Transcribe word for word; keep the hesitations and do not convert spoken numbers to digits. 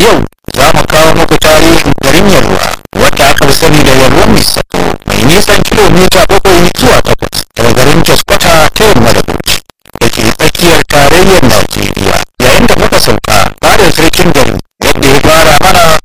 yau za mu kawo muku tarihin garin Yalwa wadda aka fi sani da Yalwa Misato mai nisan kilomita bakwai zuwa takwas daga garin Jos Kwata ta yamma da Bauchi da ke tsakiyar tarayyar Najeriya. Yayin da muka sauka fadar sarkin garin yadda ya fara mana